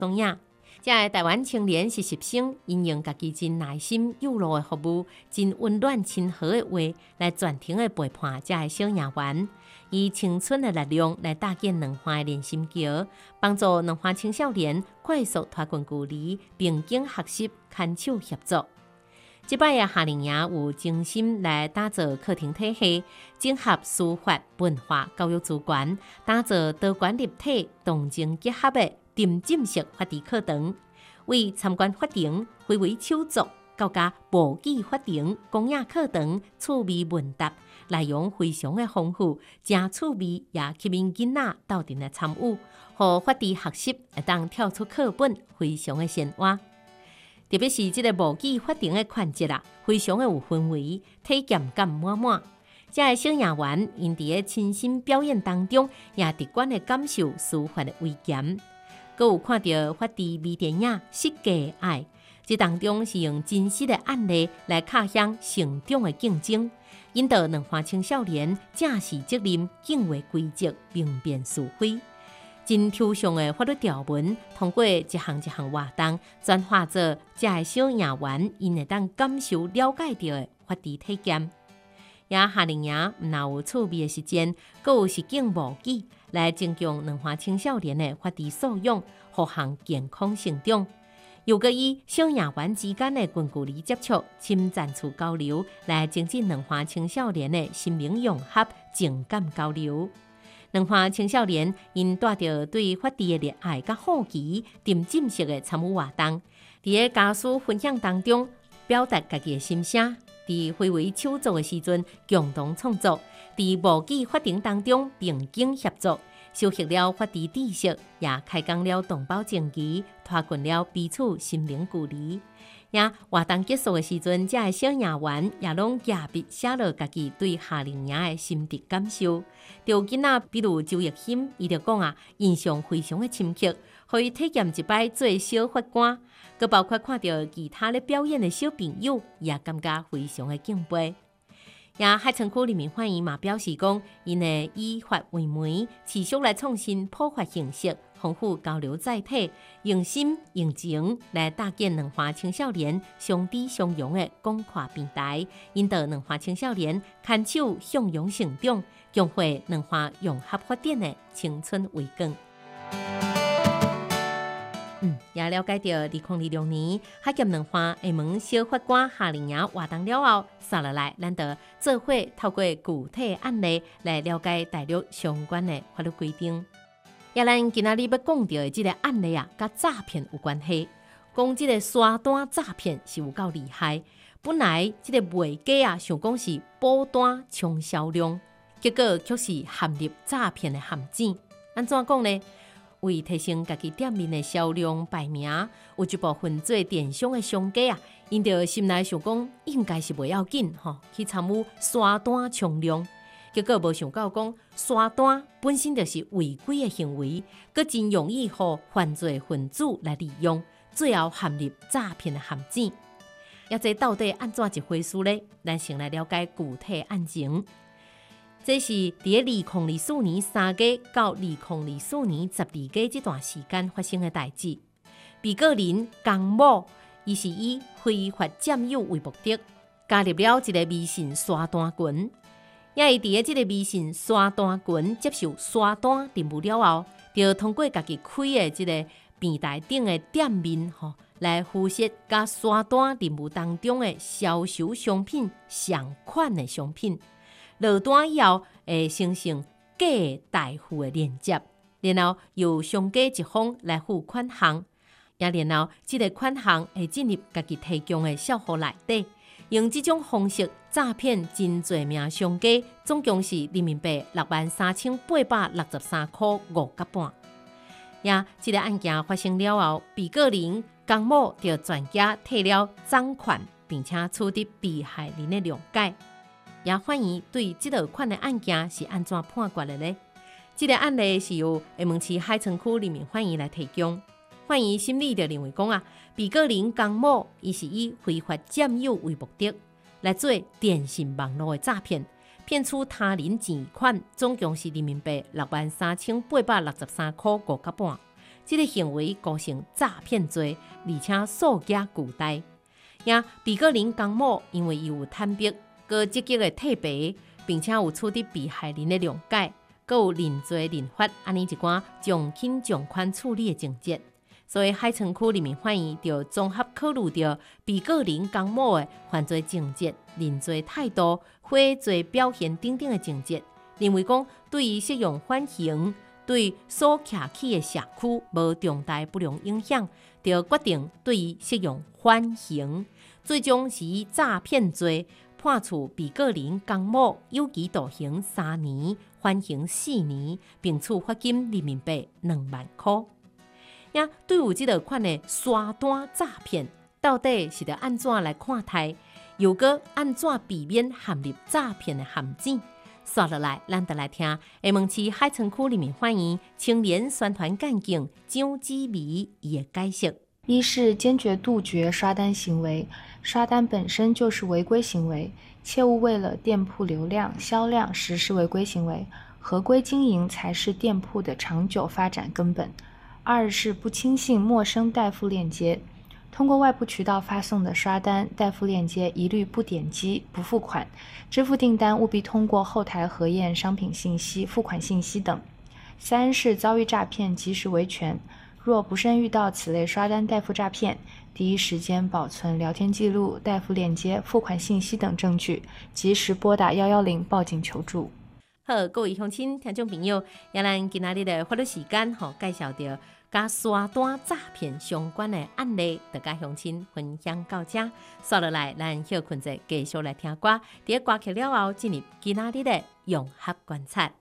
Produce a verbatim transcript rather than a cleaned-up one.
东亚。这个台湾青年实习生，因用家己真耐心有路的服务，真温暖亲和的话，来全程的陪伴这个小演员，以青春的力量来搭建两岸的连心桥，帮助两岸青少年快速脱近距离，并经学习、牵手合作。这摆的夏令营有精心来打造课程体系，整合书法、文化、教育资源，打造多元立体、动静结合的沉浸式法治课堂。为参观法庭、非为手作、到加簿记法庭、公益课堂、趣味问答，内容非常的丰富，真趣味，也吸引囡仔斗阵来参与，和法治学习会当跳出课本，非常的鲜活。特别是这个簿记法庭的环节啊，非常的有氛围，体验感满满。这个小演员因伫个亲身表演当中，也直观的感受司法的威严。阁有看到法治微电影《世界爱》，这当中是用真实的案例来敲响成长的竞争，引导两岸青少年正视责任、敬畏规则、明辨是非。真抽象的法律条文，通过一项一项活动，转化做这个小演员因会当感受、了解到的法治体验。也夏令营毋但有趣味的实践，阁有实景簿记来增强两岸青少年的法治素养，互项健康成长。又搁以小演员之间的近距离接触、亲赞处交流，来增进两岸青少年的心灵融合、情感交流。两岸青少年因带着对法治的热爱甲好奇，沉浸式的参与活动，伫个家属分享当中表达家己的心声。伫非为手作的时阵，共同创作；伫簿记法庭当中并肩合作，修习了法治知识，也开讲了同胞情谊，拖近了彼此心灵距离。也活动结束的时阵，这个小演员也拢夹笔写落家己对夏令营的心得感受。就囡仔，比如周奕欣，伊就讲啊，印象非常的深刻，互伊体验一摆做小法官。佮包括看到其他咧表演的小朋友，也感觉非常的敬佩。也海城区人民法院嘛表示讲，因会以法为媒，持续来创新普法形式，丰富交流载体，用心用情来搭建两岸青少年相知相容的广阔平台，引导两岸青少年牵手向阳成长，强化两岸融合发展的青春维光。嗯，也了解到二零二六年海监两岸厦门小法官夏令营活动了后，接落来咱就做伙透过具体案例来了解大陆相关的法律规定。也咱今仔日要讲到的这个案例啊，甲诈骗有关系。讲这个刷单诈骗是有够厉害，本来这个卖家啊想讲是保单冲销量，结果却是陷入诈骗的陷阱。安怎讲呢？为提升家己店面的销量排名，有一部分做电商的商家啊，因着心内想讲应该是袂要紧吼，去参与刷单冲量，结果无想到讲刷单本身就是违规的行为，佮真容易互犯罪分子来利用，最后陷入诈骗的陷阱。也这到底安怎一回事呢？咱先来了解具体案情。这是伫二零二四年三月到二零二四年十二月这段时间发生的代志。被告人江某，伊是以非法占有为目的，加入了一个微信刷单群。也伊伫个这个微信刷单群接受刷单任务了后，就通过家己开的这个平台顶的店面吼，来复习甲刷单任务当中的销售商品相款的商品。落单以后，会生成假代付的链接，然后由商家一方来付款项，也然后这个款项会进入家己提供的账户内底，用这种方式诈骗真侪名商家，总共是人民币六万三千八百六十三块五角半。也这个案件发生了后，被告人江某就全家退了赃款，并且取得被害人的谅解。也法院对这个款的案件是安怎判决的呢？这个案例是由厦门市海城区人民法院来提供。法院审理就认为讲啊，被告人江某伊是以非法占有为目的，来做电信网络的诈骗，骗取他人钱款，总共是人民币六万三千八百六十三块五角半。 这个行为构成诈骗罪，而且数额巨大。也被告人江某因为伊有坦白、佮积极的退赔，并且有取得被害人的谅解，佮有认罪认罚，安尼一寡从轻从宽处理的情节，所以海城区人民法院就综合考虑到被告人江某的犯罪情节、认罪态度、悔罪表现等等的情节，认为讲对于适用缓刑，对所徛起的社区无重大不良影响，就决定对伊适用缓刑，最终是以诈骗罪判处被告人江某有期徒刑三年，缓刑四年，并处罚金人民币两万块。呀，对于这个款的刷单诈骗，到底是要安怎来看待？又搁安怎避免陷入诈骗的陷阱？刷落来，咱就来听厦门市海城区人民法院青年宣传干警张志美伊的解释。 一是坚决杜绝刷单行为，刷单本身就是违规行为，切勿为了店铺流量、销量实施违规行为，合规经营才是店铺的长久发展根本。二是不轻信陌生代付链接，通过外部渠道发送的刷单、代付链接一律不点击、不付款，支付订单务必通过后台核验商品信息、付款信息等。三是遭遇诈骗及时维权，若不慎遇到此类刷单代付诈骗，第一时间保存聊天记录、代付链接、付款信息等证据，及时拨打一一零报警求助。 好，各位乡亲、听众朋友，也咱今仔日的法律时间吼，介绍到甲刷单诈骗相关的案例，就甲乡亲分享到这。刷落来，咱休困者继续来听歌。伫歌曲了后，进入今仔日的融合观察。